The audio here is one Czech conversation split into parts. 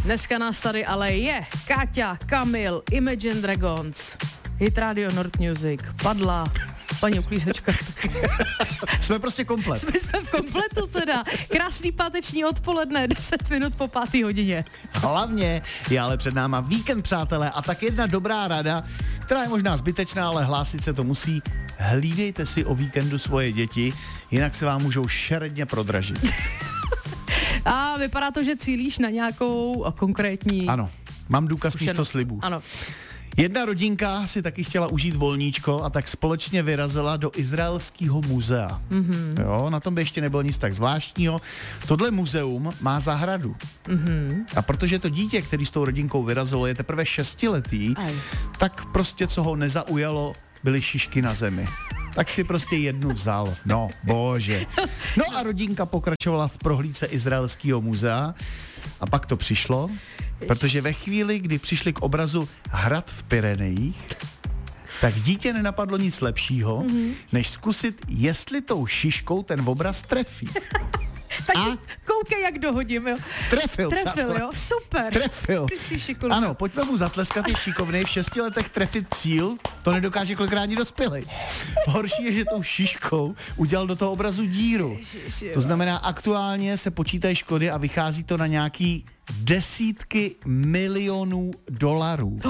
Dneska nás tady ale je Káťa, Kamil, Imagine Dragons, Hit Radio Nord Music, Padla, paní uklízečka. Jsme prostě komplet. Jsme v kompletu teda. Krásný páteční odpoledne, 10 minut po 5. hodině. Hlavně je ale před náma víkend, přátelé, a tak jedna dobrá rada, která je možná zbytečná, ale hlásit se to musí. Hlídejte si o víkendu svoje děti, jinak se vám můžou šeredně prodražit. A vypadá to, že cílíš na nějakou konkrétní... Ano, mám důkaz zkušenost. místo slibů. Ano. Jedna rodinka si taky chtěla užít volníčko a tak společně vyrazila do Izraelského muzea. Mm-hmm. Jo, na tom by ještě nebylo nic tak zvláštního. Tohle muzeum má zahradu. Mm-hmm. A protože to dítě, který s tou rodinkou vyrazilo, je teprve 6letý, tak prostě co ho nezaujalo, byly šišky na zemi. Tak si prostě jednu vzal. No, bože. No a rodinka pokračovala v prohlídce Izraelského muzea a pak to přišlo, protože ve chvíli, kdy přišli k obrazu Hrad v Pyrenejích, tak dítě nenapadlo nic lepšího, než zkusit, jestli tou šiškou ten obraz trefí. Tak koukej, jak dohodím, jo. Trefil, jo, super. Trefil. Ty jsi šikulka. Ano, pojďme mu zatleskat, je šikovnej, v 6 letech trefit cíl, to nedokáže kolikrát ani dospělej. Horší je, že tou šiškou udělal do toho obrazu díru. To znamená, aktuálně se počítají škody a vychází to na nějaký desítky milionů dolarů.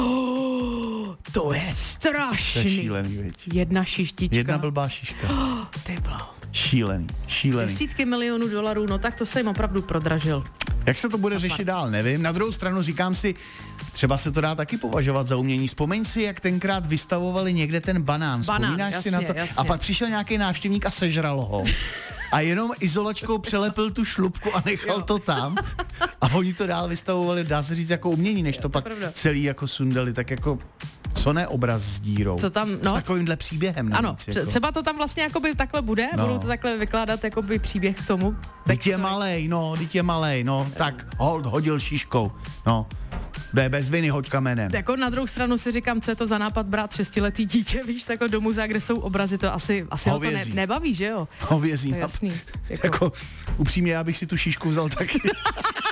To je strašný. To je šílený, věď. Jedna šištička. Jedna blbá šiška. Ty bláho. Šílený. Desítky milionů dolarů, no tak to se jim opravdu prodražil. Jak se to bude řešit dál, nevím. Na druhou stranu říkám si, třeba se to dá taky považovat za umění. Vzpomeň si, jak tenkrát vystavovali někde ten banán. Vzpomínáš si na to? Jasně. A pak přišel nějaký návštěvník a sežral ho. A jenom izolačkou přelepil tu šlupku a nechal to tam. A oni to dál vystavovali, dá se říct, jako umění, než to pak celý jako sundali. Tak jako, co ne obraz s dírou? Co tam, s takovýmhle příběhem navíc. Ano, jako. třeba to tam vlastně jakoby takhle bude, budou to takhle vykládat jakoby příběh k tomu. Dítě je malej, tak hodil šiškou, jde bez viny, hoď kamenem. Jako na druhou stranu si říkám, co je to za nápad brát 6letý dítě, víš, jako do muzea, kde jsou obrazy, to asi ho to nebaví, že jo? Hovězí. To je jasný. Jako upřímně, já bych si tu šišku vzal taky.